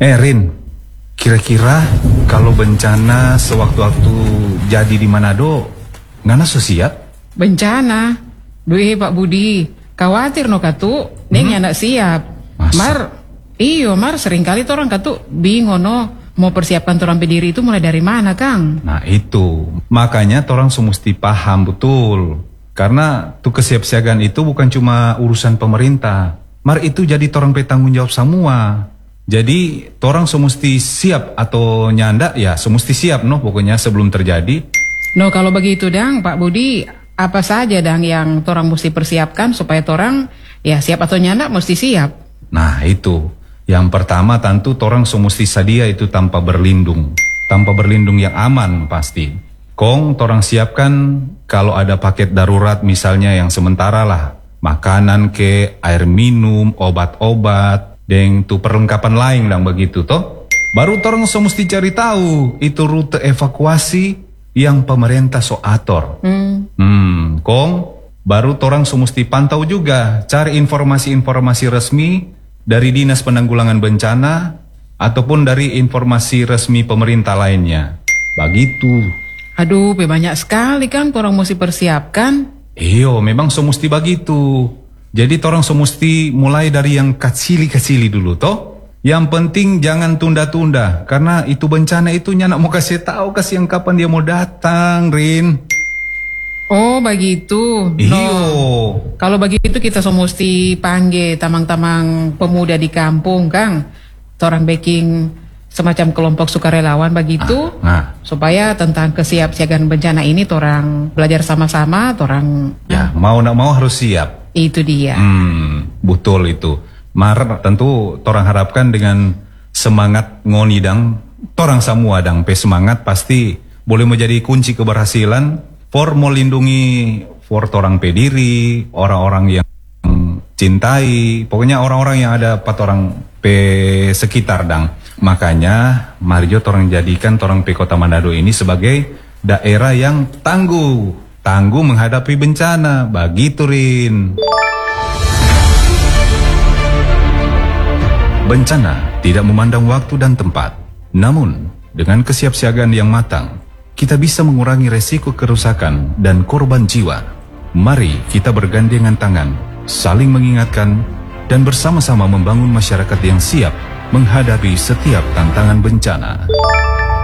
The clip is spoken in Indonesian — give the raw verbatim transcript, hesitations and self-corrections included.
Eh Rin, kira-kira kalau bencana sewaktu-waktu jadi di Manado, ngana so siap? Bencana? Duh Pak Budi, khawatir no katu, neng Hmm? anak siap. Masa? Mar, iyo Mar seringkali orang katu bingung no, mau persiapkan torang pediri itu mulai dari mana Kang? Nah itu, makanya orang semesti paham betul. Karena tuh kesiapsiagaan itu bukan cuma urusan pemerintah. Mar itu jadi torang petanggung jawab semua. Jadi torang semesti siap atau nyanda ya semesti siap no pokoknya sebelum terjadi. No kalau begitu dang Pak Budi, apa saja dang yang torang mesti persiapkan supaya torang ya siap atau nyanda mesti siap? Nah itu, yang pertama tentu torang semesti sedia itu tanpa berlindung. Tanpa berlindung yang aman pasti. Kong torang siapkan kalau ada paket darurat misalnya yang sementara lah. Makanan ke, air minum, obat-obat, dan tuh perlengkapan lain dan begitu toh. Baru torang semesti cari tahu itu rute evakuasi yang pemerintah so atur. Hmm. Hmm, Kong, baru torang semesti pantau juga, cari informasi-informasi resmi dari Dinas Penanggulangan Bencana ataupun dari informasi resmi pemerintah lainnya. Begitu. Aduh, banyak sekali kan torang mesti persiapkan. Iyo, memang semesti begitu. Jadi torang semesti mulai dari yang kecili-kecili dulu toh. Yang penting jangan tunda-tunda karena itu bencana itu nyanak mau kasih tahu kasih yang kapan dia mau datang, Rin. Oh begitu. Iyo. Kalau begitu kita so mesti panggil tamang-tamang pemuda di kampung, Kang. Torang baking semacam kelompok sukarelawan begitu. Ah, nah. Supaya tentang kesiapsiagaan bencana ini torang belajar sama-sama, torang Ya, mau nak mau harus siap. itu dia. Hmm, betul itu. Mar tentu torang harapkan dengan semangat ngoni dang, torang semua dang pe semangat pasti boleh menjadi kunci keberhasilan for melindungi for torang pe diri, orang-orang yang cintai, pokoknya orang-orang yang ada pat orang pe sekitar dang. Makanya Mario torang jadikan torang pe Kota Manado ini sebagai daerah yang tangguh, tangguh menghadapi bencana. Begitu Rin. Bencana tidak memandang waktu dan tempat. Namun, dengan kesiapsiagaan yang matang, kita bisa mengurangi resiko kerusakan dan korban jiwa. Mari kita bergandengan tangan, saling mengingatkan, dan bersama-sama membangun masyarakat yang siap menghadapi setiap tantangan bencana.